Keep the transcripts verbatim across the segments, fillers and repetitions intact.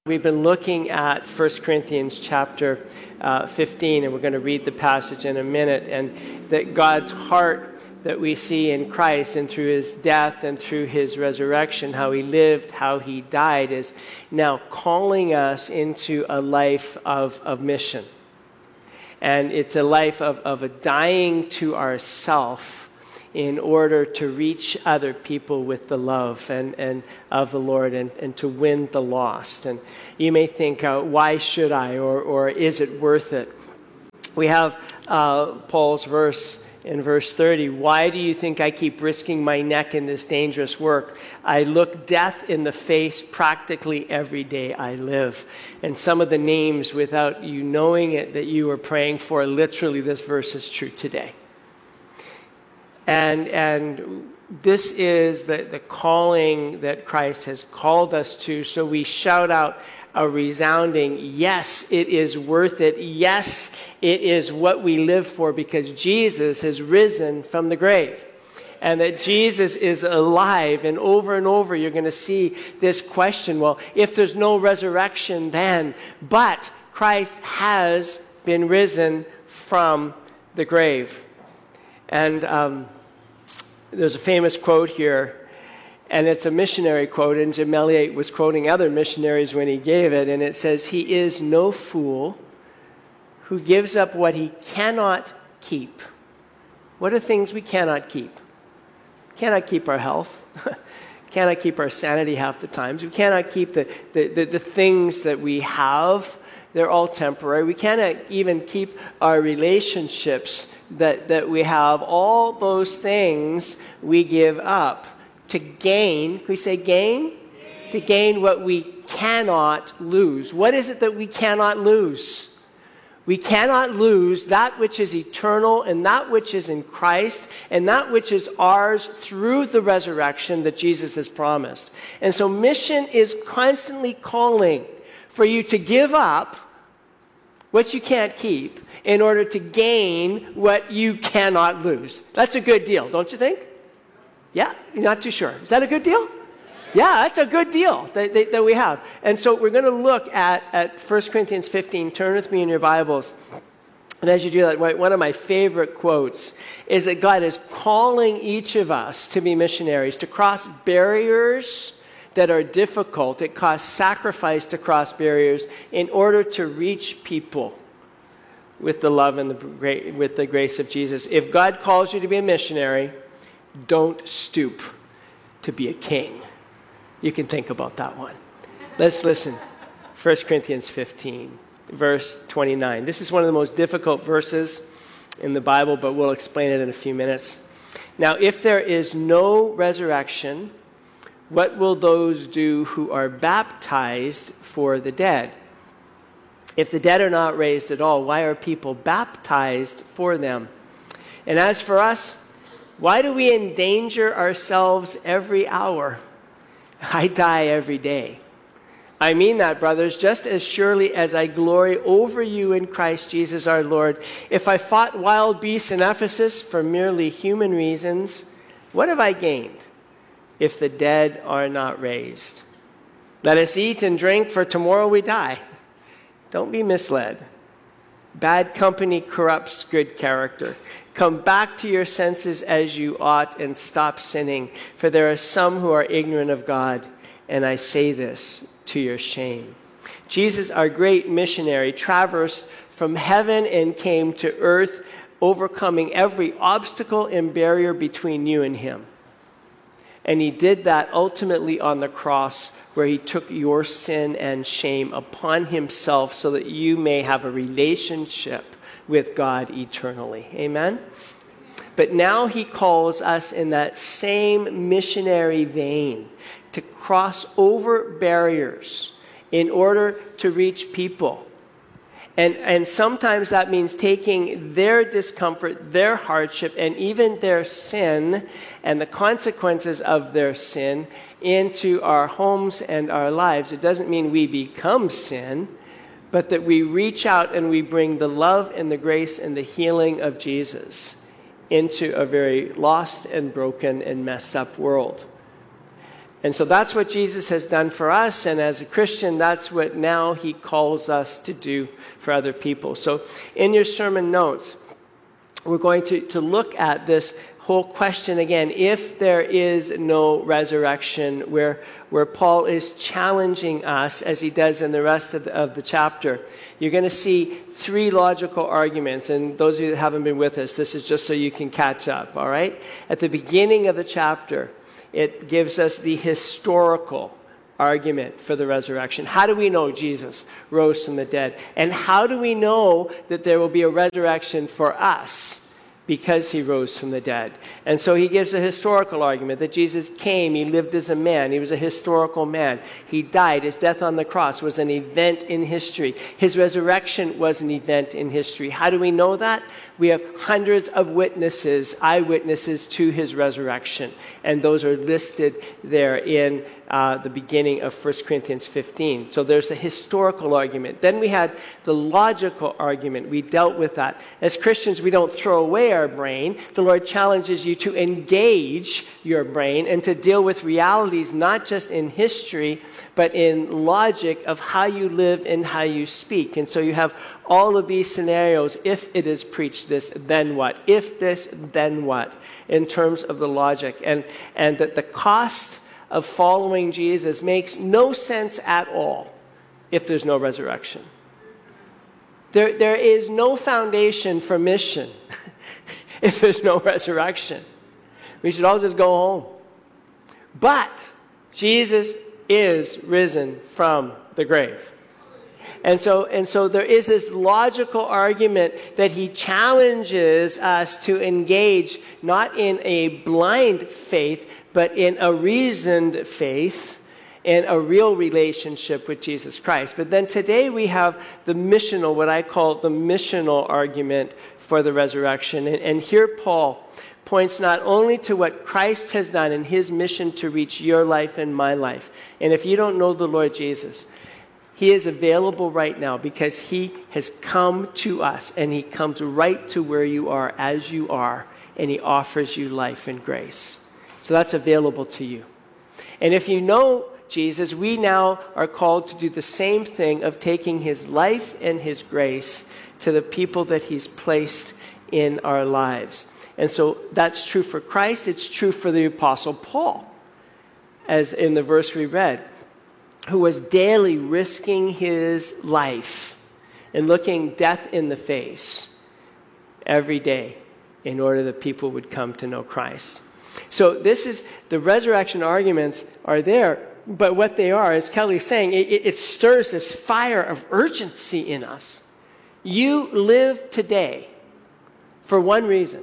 We've been looking at First Corinthians chapter uh, fifteen, and we're going to read the passage in a minute, and that God's heart that we see in Christ and through his death and through his resurrection, how he lived, how he died, is now calling us into a life of, of mission. And it's a life of, of a dying to ourself in order to reach other people with the love and, and of the Lord and, and to win the lost. And you may think, uh, why should I, or, or is it worth it? We have uh, Paul's verse in verse thirty. Why do you think I keep risking my neck in this dangerous work? I look death in the face practically every day I live. And some of the names, without you knowing it, that you were praying for, literally this verse is true today. And and this is the, the calling that Christ has called us to. So we shout out a resounding, yes, it is worth it. Yes, it is what we live for, because Jesus has risen from the grave. And that Jesus is alive. And over and over you're going to see this question, well, if there's no resurrection then, but Christ has been risen from the grave. And um, there's a famous quote here, and it's a missionary quote, and Jim Elliot was quoting other missionaries when he gave it, and it says, "He is no fool who gives up what he cannot keep." What are things we cannot keep? Cannot keep our health. Cannot keep our sanity half the times. We cannot keep the, the, the, the things that we have. They're all temporary. We cannot even keep our relationships that, that we have. All those things we give up to gain. Can we say gain? Gain. To gain what we cannot lose. What is it that we cannot lose? We cannot lose that which is eternal and that which is in Christ and that which is ours through the resurrection that Jesus has promised. And so mission is constantly calling for you to give up what you can't keep in order to gain what you cannot lose. That's a good deal, don't you think? Yeah? You're not too sure. Is that a good deal? Yeah, that's a good deal that, that, that we have. And so we're going to look at, at First Corinthians fifteen. Turn with me in your Bibles. And as you do that, one of my favorite quotes is that God is calling each of us to be missionaries, to cross barriers that are difficult. It costs sacrifice to cross barriers in order to reach people with the love and the with the grace of Jesus. If God calls you to be a missionary, don't stoop to be a king. You can think about that one. Let's listen. First Corinthians fifteen, verse twenty-nine. This is one of the most difficult verses in the Bible, but we'll explain it in a few minutes. Now, if there is no resurrection, what will those do who are baptized for the dead? If the dead are not raised at all, why are people baptized for them? And as for us, why do we endanger ourselves every hour? I die every day. I mean that, brothers, just as surely as I glory over you in Christ Jesus our Lord. If I fought wild beasts in Ephesus for merely human reasons, what have I gained if the dead are not raised? Let us eat and drink, for tomorrow we die. Don't be misled. Bad company corrupts good character. Come back to your senses as you ought and stop sinning, for there are some who are ignorant of God, and I say this to your shame. Jesus, our great missionary, traversed from heaven and came to earth, overcoming every obstacle and barrier between you and him. And he did that ultimately on the cross, where he took your sin and shame upon himself so that you may have a relationship with God eternally. Amen? But now he calls us in that same missionary vein to cross over barriers in order to reach people. And, and sometimes that means taking their discomfort, their hardship, and even their sin and the consequences of their sin into our homes and our lives. It doesn't mean we become sin, but that we reach out and we bring the love and the grace and the healing of Jesus into a very lost and broken and messed up world. And so that's what Jesus has done for us, and as a Christian, that's what now he calls us to do for other people. So in your sermon notes, we're going to, to look at this whole question again, if there is no resurrection, where, where Paul is challenging us, as he does in the rest of the, of the chapter. You're going to see three logical arguments, and those of you that haven't been with us, this is just so you can catch up, all right? At the beginning of the chapter, it gives us the historical argument for the resurrection. How do we know Jesus rose from the dead? And how do we know that there will be a resurrection for us? Because he rose from the dead. And so he gives a historical argument that Jesus came, he lived as a man, he was a historical man. He died, his death on the cross was an event in history. His resurrection was an event in history. How do we know that? We have hundreds of witnesses, eyewitnesses to his resurrection. And those are listed there in uh, the beginning of First Corinthians fifteen. So there's a historical argument. Then we had the logical argument. We dealt with that. As Christians, we don't throw away our brain. The Lord challenges you to engage your brain and to deal with realities, not just in history, but in logic of how you live and how you speak. And so you have all of these scenarios. If it is preached this, then what? If this, then what? In terms of the logic. And, and that the cost of following Jesus makes no sense at all if there's no resurrection. There, there is no foundation for mission if there's no resurrection. We should all just go home. But Jesus is risen from the grave. And so, and so there is this logical argument that he challenges us to engage not in a blind faith, but in a reasoned faith, in a real relationship with Jesus Christ. But then today we have the missional, what I call the missional argument for the resurrection. And, and here Paul points not only to what Christ has done in his mission to reach your life and my life. And if you don't know the Lord Jesus, he is available right now because he has come to us, and he comes right to where you are as you are, and he offers you life and grace. So that's available to you. And if you know Jesus, we now are called to do the same thing of taking his life and his grace to the people that he's placed in our lives. And so that's true for Christ. It's true for the Apostle Paul, as in the verse we read, who was daily risking his life and looking death in the face every day in order that people would come to know Christ. So this is, the resurrection arguments are there, but what they are, as Kelly's saying, it, it stirs this fire of urgency in us. You live today for one reason.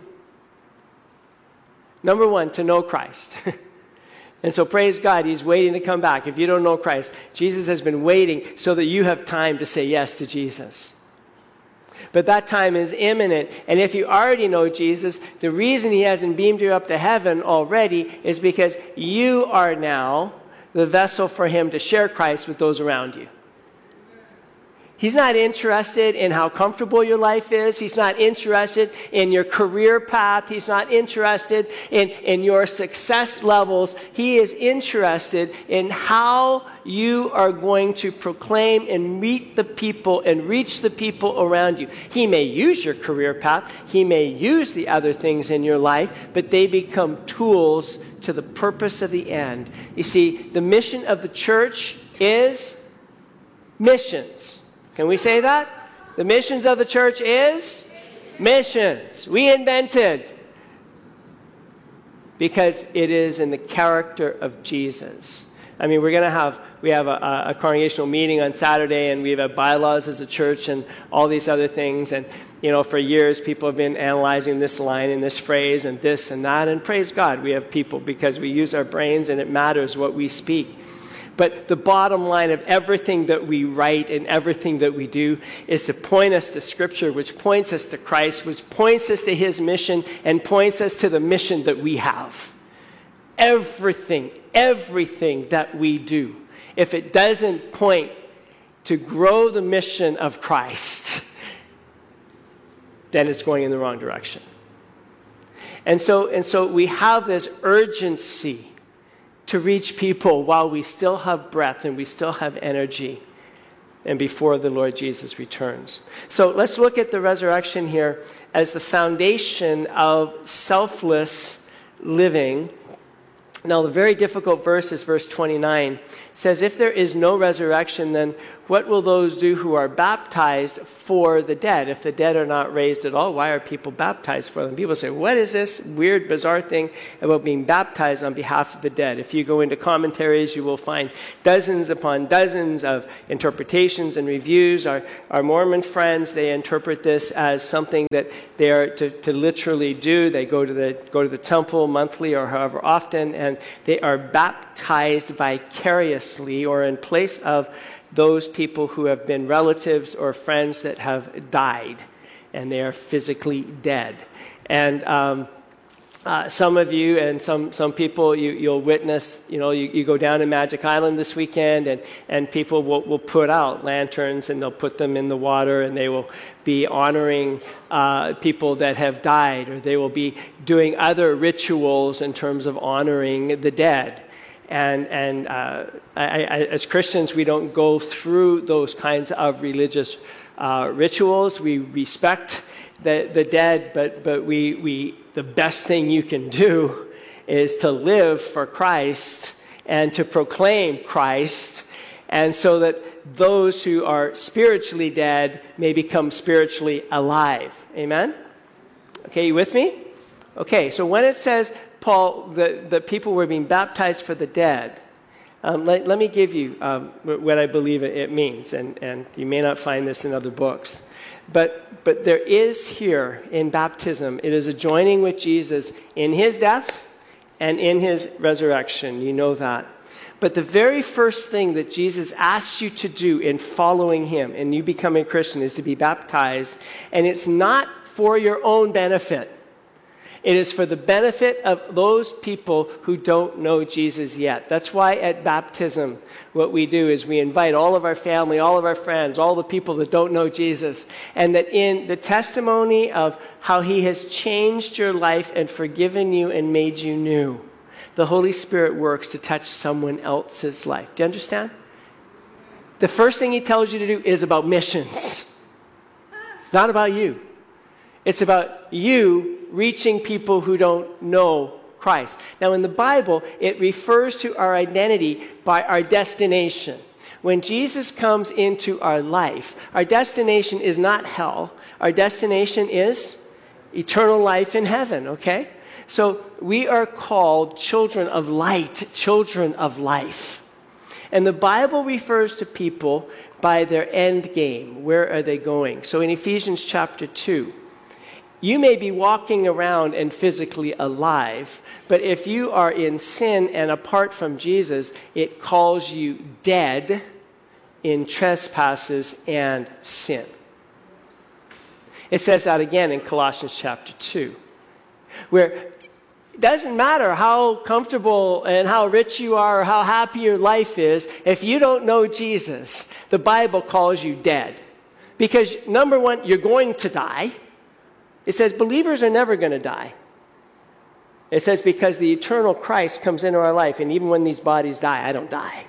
Number one, to know Christ. And so praise God, he's waiting to come back. If you don't know Christ, Jesus has been waiting so that you have time to say yes to Jesus. But that time is imminent. And if you already know Jesus, the reason he hasn't beamed you up to heaven already is because you are now the vessel for him to share Christ with those around you. He's not interested in how comfortable your life is. He's not interested in your career path. He's not interested in, in your success levels. He is interested in how you are going to proclaim and meet the people and reach the people around you. He may use your career path. He may use the other things in your life, but they become tools to the purpose of the end. You see, the mission of the church is missions. Can we say that? The missions of the church is missions. We invented because it is in the character of Jesus. I mean, we're going to have, we have a, a congregational meeting on Saturday, and we have bylaws as a church and all these other things. And, you know, for years people have been analyzing this line and this phrase and this and that. And praise God, we have people because we use our brains and it matters what we speak. But the bottom line of everything that we write and everything that we do is to point us to Scripture, which points us to Christ, which points us to his mission, and points us to the mission that we have. Everything, everything that we do, if it doesn't point to grow the mission of Christ, then it's going in the wrong direction. And so, and so we have this urgency to reach people while we still have breath and we still have energy and before the Lord Jesus returns. So let's look at the resurrection here as the foundation of selfless living. Now, the very difficult verse is verse twenty-nine. It says, if there is no resurrection, then what will those do who are baptized for the dead? If the dead are not raised at all, why are people baptized for them? People say, what is this weird, bizarre thing about being baptized on behalf of the dead? If you go into commentaries, you will find dozens upon dozens of interpretations and reviews. Our, our Mormon friends, they interpret this as something that they are to, to literally do. They go to the go to the temple monthly or however often, and they are baptized vicariously or in place of those people who have been relatives or friends that have died, and they are physically dead. And um, uh, some of you and some, some people, you, you'll witness, you know, you, you go down to Magic Island this weekend, and, and people will, will put out lanterns, and they'll put them in the water, and they will be honoring uh, people that have died, or they will be doing other rituals in terms of honoring the dead. And, and uh, I, I, as Christians, we don't go through those kinds of religious uh, rituals. We respect the, the dead, but, but we, we, the best thing you can do is to live for Christ and to proclaim Christ, and so that those who are spiritually dead may become spiritually alive. Amen? Okay, you with me? Okay, so when it says, Paul, the, the people were being baptized for the dead, um, let, let me give you um, what I believe it means, and, and you may not find this in other books. But, but there is here in baptism, it is a joining with Jesus in his death and in his resurrection. You know that. But the very first thing that Jesus asks you to do in following him and you becoming a Christian is to be baptized. And it's not for your own benefit. It is for the benefit of those people who don't know Jesus yet. That's why at baptism, what we do is we invite all of our family, all of our friends, all the people that don't know Jesus, and that in the testimony of how he has changed your life and forgiven you and made you new, the Holy Spirit works to touch someone else's life. Do you understand? The first thing he tells you to do is about missions. It's not about you. It's about you reaching people who don't know Christ. Now, in the Bible, it refers to our identity by our destination. When Jesus comes into our life, our destination is not hell. Our destination is eternal life in heaven, okay? So we are called children of light, children of life. And the Bible refers to people by their end game. Where are they going? So in Ephesians chapter two, you may be walking around and physically alive, but if you are in sin and apart from Jesus, it calls you dead in trespasses and sin. It says that again in Colossians chapter two, where it doesn't matter how comfortable and how rich you are or how happy your life is, if you don't know Jesus, the Bible calls you dead. Because number one, you're going to die. It says believers are never going to die. It says because the eternal Christ comes into our life, and even when these bodies die, I don't die.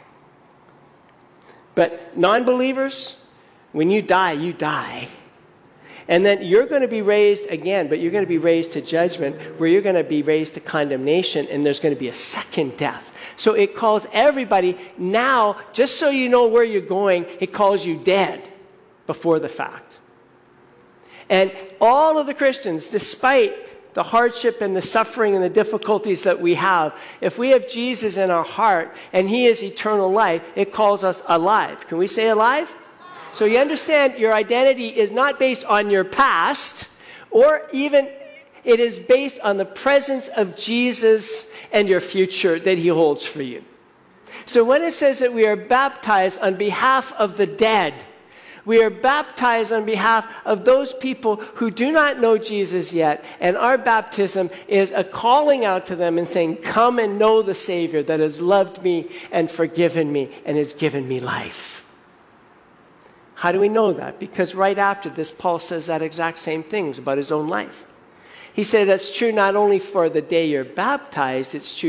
But non-believers, when you die, you die. And then you're going to be raised again, but you're going to be raised to judgment, where you're going to be raised to condemnation, and there's going to be a second death. So it calls everybody now, just so you know where you're going, it calls you dead before the fact. And all of the Christians, despite the hardship and the suffering and the difficulties that we have, if we have Jesus in our heart and he is eternal life, it calls us alive. Can we say alive? So you understand your identity is not based on your past, or even it is based on the presence of Jesus and your future that he holds for you. So when it says that we are baptized on behalf of the dead, we are baptized on behalf of those people who do not know Jesus yet, and our baptism is a calling out to them and saying, come and know the Savior that has loved me and forgiven me and has given me life. How do we know that? Because right after this, Paul says that exact same things about his own life. He said that's true not only for the day you're baptized, it's true for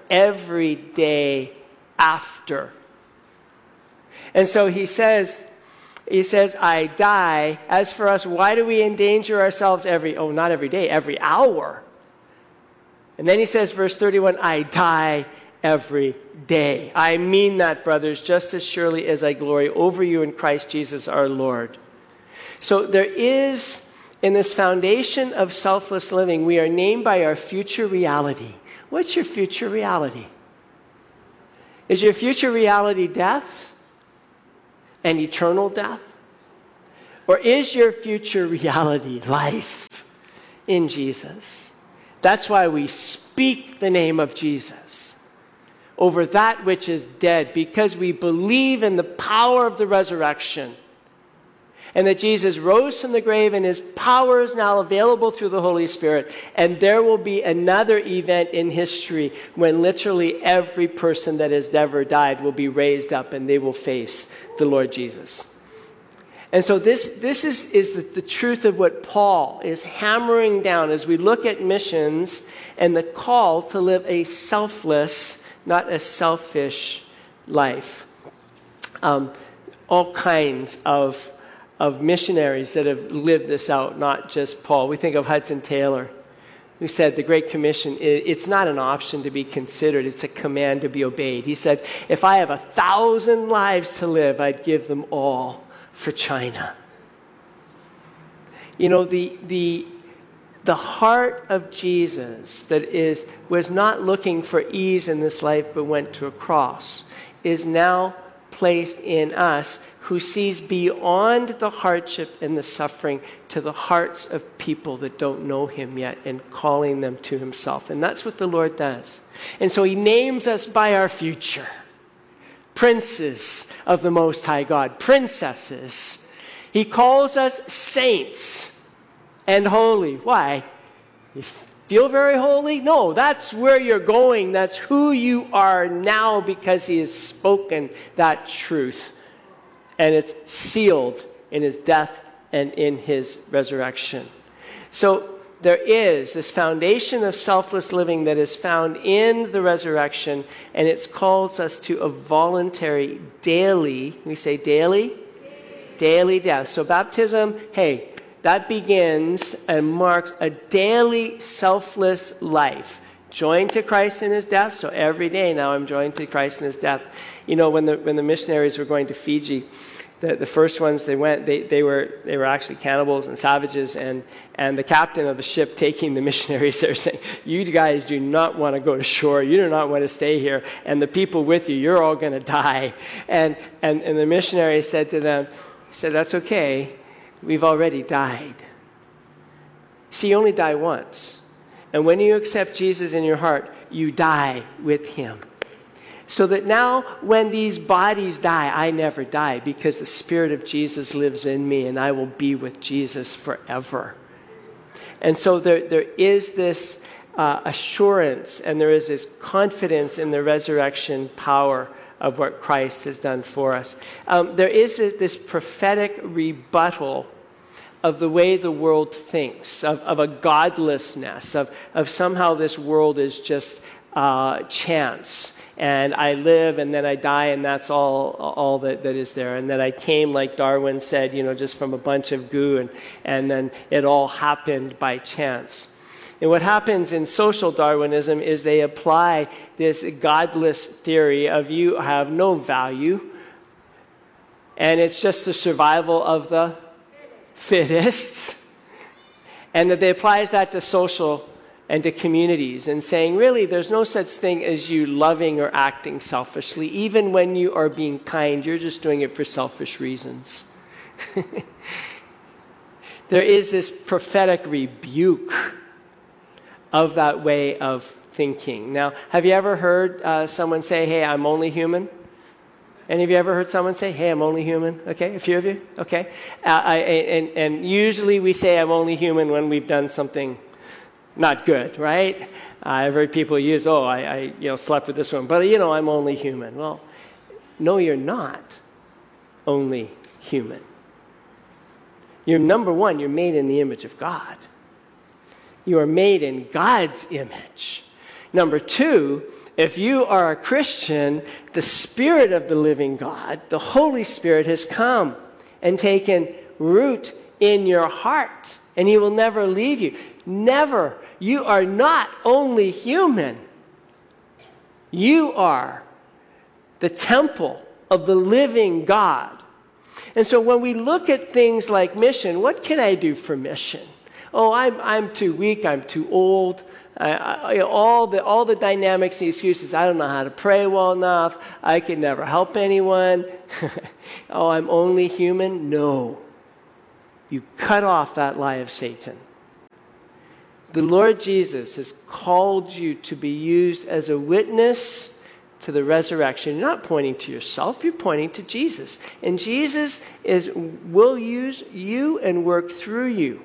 every day after. And so he says, he says, I die. As for us, why do we endanger ourselves every, oh, not every day, every hour? And then he says, verse thirty-one, I die every day. I mean that, brothers, just as surely as I glory over you in Christ Jesus our Lord. So there is, in this foundation of selfless living, we are named by our future reality. What's your future reality? Is your future reality death and eternal death? Or is your future reality life in Jesus? That's why we speak the name of Jesus over that which is dead, because we believe in the power of the resurrection and that Jesus rose from the grave and his power is now available through the Holy Spirit. And there will be another event in history when literally every person that has ever died will be raised up and they will face the Lord Jesus. And so this, this is, is the, the truth of what Paul is hammering down as we look at missions and the call to live a selfless, not a selfish life. Um, all kinds of, of missionaries that have lived this out, not just Paul. We think of Hudson Taylor, who said the Great Commission, it's not an option to be considered, it's a command to be obeyed. He said, if I have a thousand lives to live, I'd give them all for China. You know, the the the heart of Jesus that is was not looking for ease in this life but went to a cross is now placed in us, who sees beyond the hardship and the suffering to the hearts of people that don't know him yet and calling them to himself. And that's what the Lord does. And so he names us by our future. Princes of the Most High God, princesses. He calls us saints and holy. Why? You feel very holy? No, that's where you're going. That's who you are now because he has spoken that truth. And it's sealed in his death and in his resurrection. So there is this foundation of selfless living that is found in the resurrection, and it calls us to a voluntary daily, we say daily? Daily, daily death. So baptism, hey, that begins and marks a daily selfless life. Joined to Christ in his death, so every day now I'm joined to Christ in his death. You know, when the when the missionaries were going to Fiji, The, the first ones they went, they, they were they were actually cannibals and savages, and, and the captain of the ship taking the missionaries there saying, you guys do not want to go to shore, you do not want to stay here, and the people with you, you're all going to die. And, and, and the missionary said to them, he said, that's okay, we've already died. See, you only die once. And when you accept Jesus in your heart, you die with him. So that now when these bodies die, I never die because the Spirit of Jesus lives in me and I will be with Jesus forever. And so there, there is this uh, assurance and there is this confidence in the resurrection power of what Christ has done for us. Um, there is this, this prophetic rebuttal of the way the world thinks, of, of a godlessness, of, of somehow this world is just uh, chance. And I live and then I die and that's all all that, that is there. And that I came, like Darwin said, you know, just from a bunch of goo and, and then it all happened by chance. And what happens in social Darwinism is they apply this godless theory of you have no value and it's just the survival of the fittest. And that they applies that to social and to communities and saying, really, there's no such thing as you loving or acting selfishly. Even when you are being kind, you're just doing it for selfish reasons. There is this prophetic rebuke of that way of thinking. Now, have you ever heard uh, someone say, hey, I'm only human? Any of you ever heard someone say, hey, I'm only human? Okay, a few of you? Okay. Uh, I, and, and usually we say I'm only human when we've done something not good, right? Uh, I've heard people use, oh, I, I you know, slept with this one, but, you know, I'm only human. Well, no, you're not only human. You're, number one, you're made in the image of God. You are made in God's image. Number two, if you are a Christian, the Spirit of the living God, the Holy Spirit, has come and taken root in your heart, and he will never leave you. Never. You are not only human. You are the temple of the living God. And so when we look at things like mission, what can I do for mission? Oh, I'm, I'm too weak, I'm too old. I, I, all the all the dynamics and excuses. I don't know how to pray well enough. I can never help anyone. Oh, I'm only human. No. You cut off that lie of Satan. The Lord Jesus has called you to be used as a witness to the resurrection. You're not pointing to yourself. You're pointing to Jesus. And Jesus is will use you and work through you.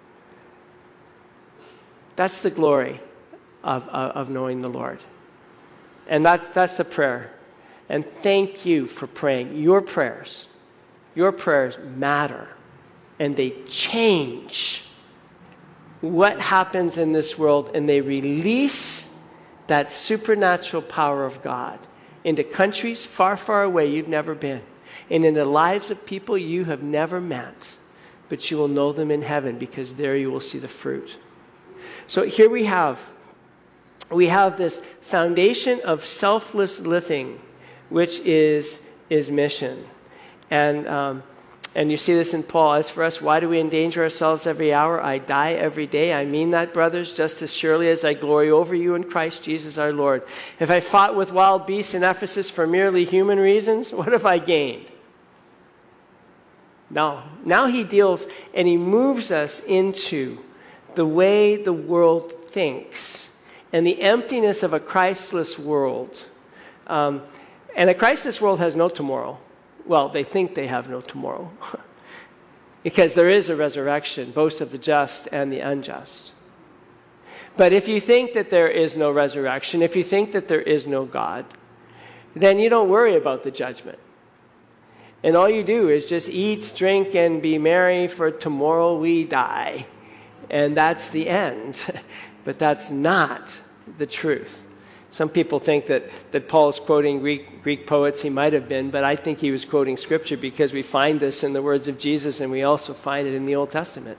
That's the glory of, of, of knowing the Lord. And that, that's the prayer. And thank you for praying. Your prayers, your prayers matter. And they change what happens in this world. And they release that supernatural power of God into countries far, far away you've never been. And in the lives of people you have never met. But you will know them in heaven, because there you will see the fruit. So here we have, we have this foundation of selfless living, which is, is mission. And, um, and you see this in Paul. As for us, why do we endanger ourselves every hour? I die every day. I mean that, brothers, just as surely as I glory over you in Christ Jesus our Lord. If I fought with wild beasts in Ephesus for merely human reasons, what have I gained? No. Now he deals and he moves us into the way the world thinks and the emptiness of a Christless world. Um, and a Christless world has no tomorrow. Well, they think they have no tomorrow. Because there is a resurrection, both of the just and the unjust. But if you think that there is no resurrection, if you think that there is no God, then you don't worry about the judgment. And all you do is just eat, drink, and be merry, for tomorrow we die. And that's the end. But that's not the truth. Some people think that, that Paul's quoting Greek, Greek poets. He might have been, but I think he was quoting Scripture, because we find this in the words of Jesus, and we also find it in the Old Testament.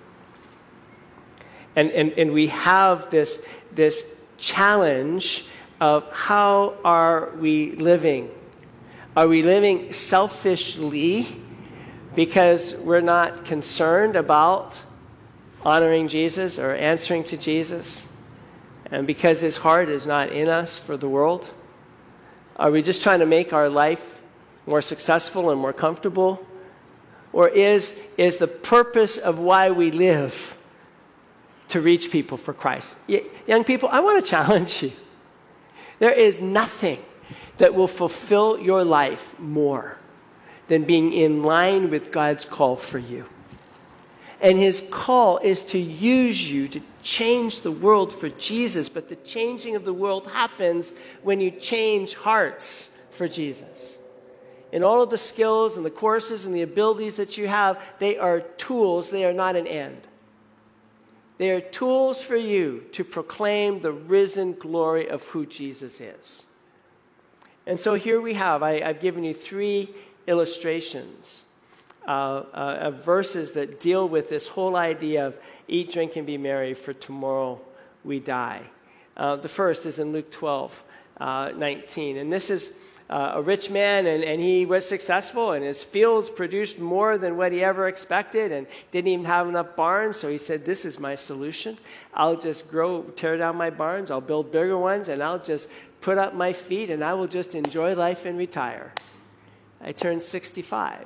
And, and, and we have this, this challenge of how are we living? Are we living selfishly because we're not concerned about honoring Jesus or answering to Jesus, and because his heart is not in us for the world? Are we just trying to make our life more successful and more comfortable? Or is, is the purpose of why we live to reach people for Christ? Y- young people, I want to challenge you. There is nothing that will fulfill your life more than being in line with God's call for you. And his call is to use you to change the world for Jesus. But the changing of the world happens when you change hearts for Jesus. And all of the skills and the courses and the abilities that you have, they are tools. They are not an end. They are tools for you to proclaim the risen glory of who Jesus is. And so here we have, I, I've given you three illustrations Uh, uh, of verses that deal with this whole idea of eat, drink, and be merry, for tomorrow we die. Uh, the first is in Luke twelve, uh, nineteen. And this is uh, a rich man, and, and he was successful, and his fields produced more than what he ever expected, and didn't even have enough barns. So he said, this is my solution. I'll just grow, tear down my barns, I'll build bigger ones, and I'll just put up my feet, and I will just enjoy life and retire. I turned sixty-five.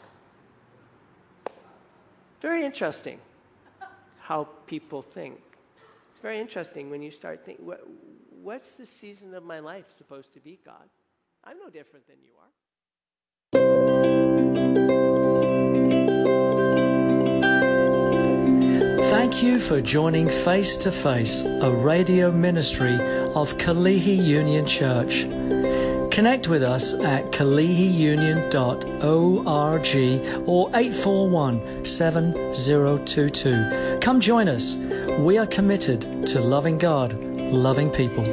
Very interesting how people think. It's very interesting when you start thinking, what, what's the season of my life supposed to be, God? I'm no different than you are. Thank you for joining Face to Face, a radio ministry of Kalihi Union Church. Connect with us at kalihi union dot org or eight four one, seven zero two two. Come join us. We are committed to loving God, loving people.